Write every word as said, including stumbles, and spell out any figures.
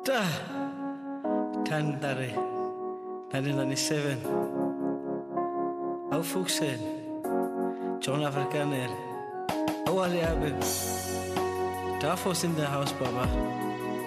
Da Tandare nineteen ninety-seven Au Fuxen John Afrikaner Au Ali Abib Dafos in the house, Baba.